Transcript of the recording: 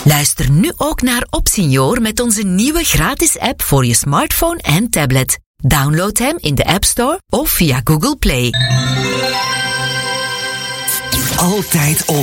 Luister nu ook naar Opsenior met onze nieuwe gratis app voor je smartphone en tablet. Download hem in de App Store of via Google Play. Altijd